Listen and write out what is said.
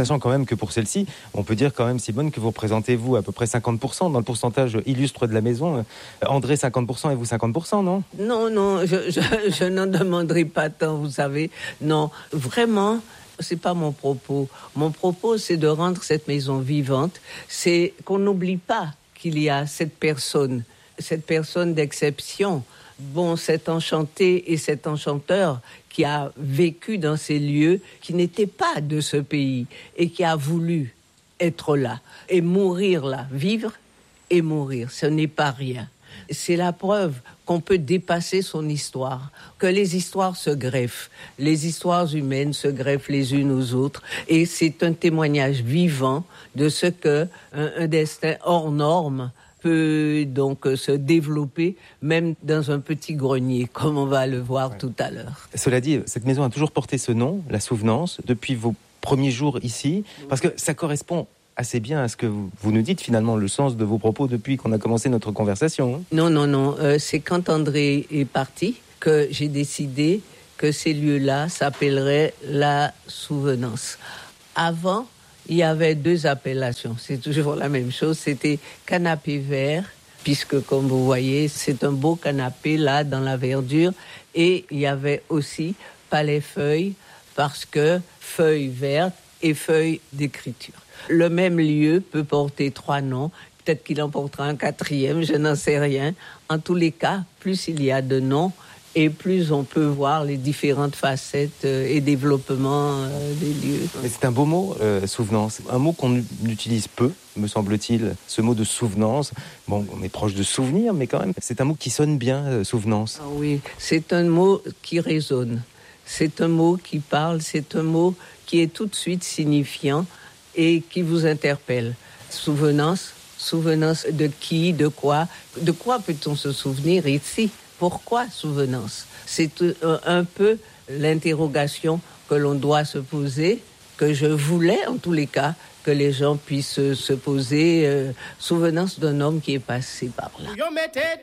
sachant quand même que pour celle-ci, on peut dire quand même, Simone, que vous représentez, vous, à peu près 50% dans le pourcentage illustre de la maison. André, 50% et vous 50%, non ? Non, je n'en demanderai pas tant, vous savez. Non, vraiment, c'est pas mon propos. Mon propos, c'est de rendre cette maison vivante. C'est qu'on n'oublie pas qu'il y a cette personne d'exception. Bon, cet enchanté et cet enchanteur qui a vécu dans ces lieux, qui n'était pas de ce pays et qui a voulu être là et mourir là, vivre et mourir, ce n'est pas rien. C'est la preuve qu'on peut dépasser son histoire, que les histoires se greffent, les histoires humaines se greffent les unes aux autres, et c'est un témoignage vivant de ce que un destin hors norme peut donc se développer, même dans un petit grenier, comme on va le voir tout à l'heure. Cela dit, cette maison a toujours porté ce nom, la Souvenance, depuis vos premiers jours ici, parce que ça correspond assez bien à ce que vous nous dites, finalement, le sens de vos propos depuis qu'on a commencé notre conversation. Non. C'est quand André est parti que j'ai décidé que ces lieux-là s'appelleraient la Souvenance. Avant, il y avait 2 appellations. C'est toujours la même chose. C'était canapé vert, puisque, comme vous voyez, c'est un beau canapé, là, dans la verdure. Et il y avait aussi palais feuilles, parce que feuilles vertes et feuilles d'écriture. Le même lieu peut porter 3 noms. Peut-être qu'il en portera un 4e, je n'en sais rien. En tous les cas, plus il y a de noms, et plus on peut voir les différentes facettes et développements des lieux. Mais c'est un beau mot, souvenance. Un mot qu'on utilise peu, me semble-t-il, ce mot de souvenance. Bon, on est proche de souvenir, mais quand même, c'est un mot qui sonne bien, souvenance. Ah oui, c'est un mot qui résonne. C'est un mot qui parle, c'est un mot qui est tout de suite signifiant et qui vous interpelle. Souvenance de qui, de quoi peut-on se souvenir ici ? Pourquoi souvenance ? C'est un peu l'interrogation que l'on doit se poser, que je voulais en tous les cas que les gens puissent se poser. Souvenance d'un homme qui est passé par là.